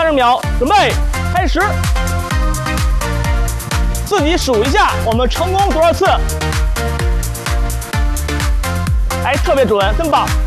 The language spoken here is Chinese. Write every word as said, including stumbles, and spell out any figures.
十秒，准备开始。自己数一下，我们成功多少次？哎，特别准，真棒！